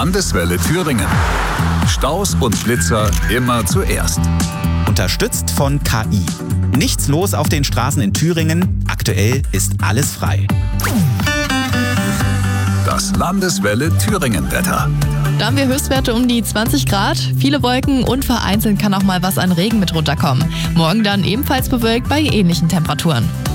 Landeswelle Thüringen. Staus und Blitzer immer zuerst. Unterstützt von KI. Nichts los auf den Straßen in Thüringen. Aktuell ist alles frei. Das Landeswelle Thüringen-Wetter. Da haben wir Höchstwerte um die 20 Grad, viele Wolken und vereinzelt kann auch mal was an Regen mit runterkommen. Morgen dann ebenfalls bewölkt bei ähnlichen Temperaturen.